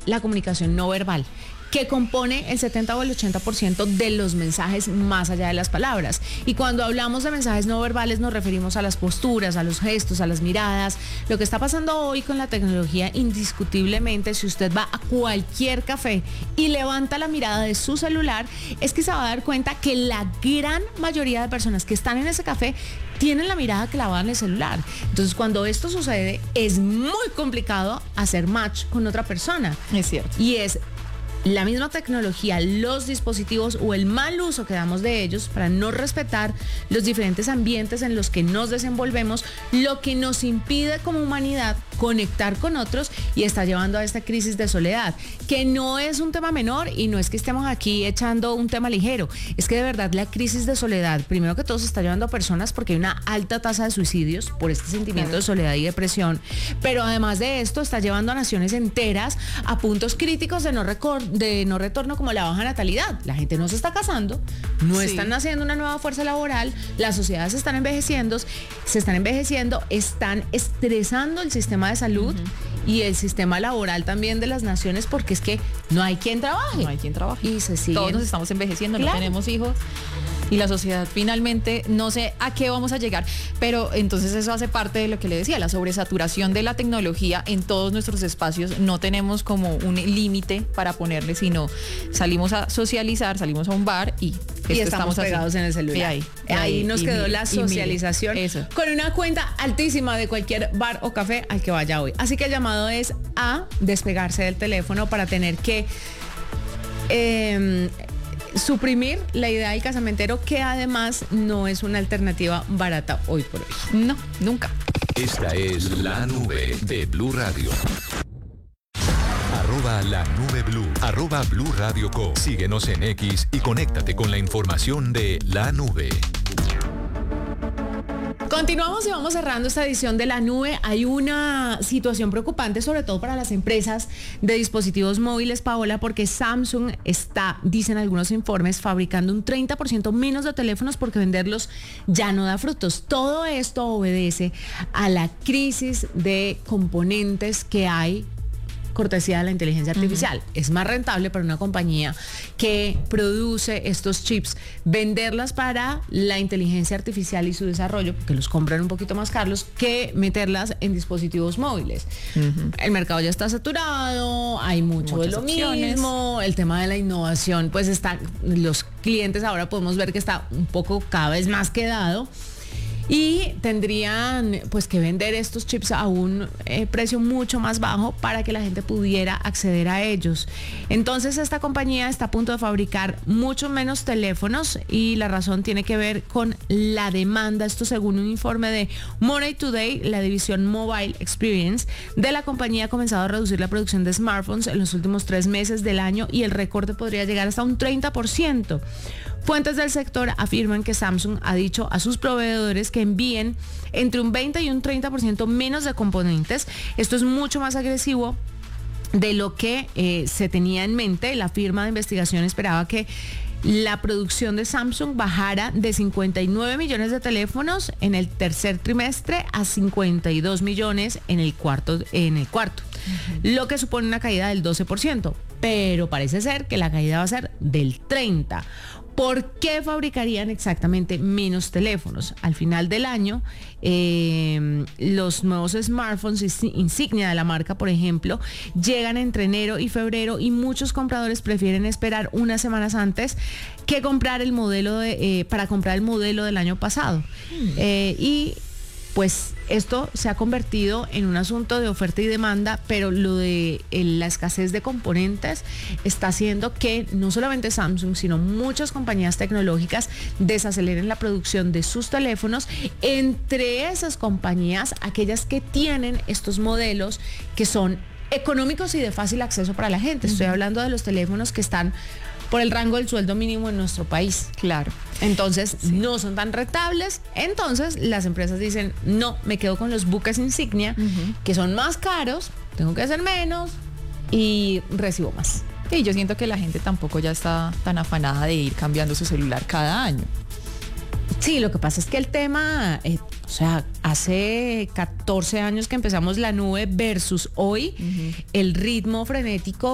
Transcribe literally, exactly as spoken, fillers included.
la comunicación no verbal, que compone el setenta o el ochenta por ciento de los mensajes más allá de las palabras. Y cuando hablamos de mensajes no verbales nos referimos a las posturas, a los gestos, a las miradas. Lo que está pasando hoy con la tecnología, indiscutiblemente, si usted va a cualquier café y levanta la mirada de su celular, es que se va a dar cuenta que la gran mayoría de personas que están en ese café tienen la mirada clavada en el celular. Entonces, cuando esto sucede, es muy complicado hacer match con otra persona. Es cierto. Y es la misma tecnología, los dispositivos o el mal uso que damos de ellos para no respetar los diferentes ambientes en los que nos desenvolvemos, lo que nos impide como humanidad conectar con otros y está llevando a esta crisis de soledad, que no es un tema menor y no es que estemos aquí echando un tema ligero, es que de verdad la crisis de soledad, primero que todo, se está llevando a personas porque hay una alta tasa de suicidios por este sentimiento claro. de soledad y depresión, pero además de esto está llevando a naciones enteras a puntos críticos de no recordar de no retorno, como la baja natalidad. La gente no se está casando, no sí. están haciendo una nueva fuerza laboral, las sociedades se están envejeciendo, se están envejeciendo, están estresando el sistema de salud uh-huh. y el sistema laboral también de las naciones, porque es que no hay quien trabaje. No hay quien trabaje. Y se siguen. Todos nos estamos envejeciendo, claro. no tenemos hijos. Y la sociedad finalmente, no sé a qué vamos a llegar, pero entonces eso hace parte de lo que le decía, la sobresaturación de la tecnología en todos nuestros espacios. No tenemos como un límite para ponerle, sino salimos a socializar, salimos a un bar y, y estamos pegados así. En el celular. Y ahí, y ahí, ahí nos quedó mire, la socialización eso. Con una cuenta altísima de cualquier bar o café al que vaya hoy. Así que el llamado es a despegarse del teléfono para tener que Eh, suprimir la idea del casamentero, que además no es una alternativa barata hoy por hoy. No, nunca. Esta es La Nube de Blue Radio. Arroba La Nube Blue, arroba Blue Radio Co. Síguenos en X y conéctate con la información de La Nube. Continuamos y vamos cerrando esta edición de La Nube. Hay una situación preocupante, sobre todo para las empresas de dispositivos móviles, Paola, porque Samsung está, dicen algunos informes, fabricando un treinta por ciento menos de teléfonos porque venderlos ya no da frutos. Todo esto obedece a la crisis de componentes que hay cortesía de la inteligencia artificial. Uh-huh. Es más rentable para una compañía que produce estos chips venderlas para la inteligencia artificial y su desarrollo, porque los compran un poquito más caros, que meterlas en dispositivos móviles. Uh-huh. El mercado ya está saturado, hay mucho Muchas de lo opciones. mismo, el tema de la innovación, pues está, los clientes ahora podemos ver que está un poco cada vez más quedado. Y tendrían pues que vender estos chips a un eh, precio mucho más bajo para que la gente pudiera acceder a ellos. Entonces esta compañía está a punto de fabricar mucho menos teléfonos y la razón tiene que ver con la demanda. Esto según un informe de Money Today, la división Mobile Experience de la compañía ha comenzado a reducir la producción de smartphones en los últimos tres meses del año y el recorte podría llegar hasta un treinta por ciento. Fuentes del sector afirman que Samsung ha dicho a sus proveedores que envíen entre un veinte y un treinta por ciento menos de componentes. Esto es mucho más agresivo de lo que eh, se tenía en mente. La firma de investigación esperaba que la producción de Samsung bajara de cincuenta y nueve millones de teléfonos en el tercer trimestre a cincuenta y dos millones en el cuarto, en el cuarto, uh-huh. lo que supone una caída del doce por ciento. Pero parece ser que la caída va a ser del treinta por ciento. ¿Por qué fabricarían exactamente menos teléfonos? Al final del año, eh, los nuevos smartphones insignia de la marca, por ejemplo, llegan entre enero y febrero y muchos compradores prefieren esperar unas semanas antes que comprar el modelo de, eh, para comprar el modelo del año pasado. Mm. Eh, y pues esto se ha convertido en un asunto de oferta y demanda, pero lo de el, la escasez de componentes está haciendo que no solamente Samsung, sino muchas compañías tecnológicas desaceleren la producción de sus teléfonos. Entre esas compañías, aquellas que tienen estos modelos que son económicos y de fácil acceso para la gente. Estoy hablando de los teléfonos que están por el rango del sueldo mínimo en nuestro país. Claro. Entonces, sí. no son tan rentables. Entonces, las empresas dicen, no, me quedo con los buques insignia, uh-huh. que son más caros, tengo que hacer menos y recibo más. Y yo siento que la gente tampoco ya está tan afanada de ir cambiando su celular cada año. Sí, lo que pasa es que el tema, eh, o sea, hace catorce años que empezamos La Nube versus hoy, uh-huh. el ritmo frenético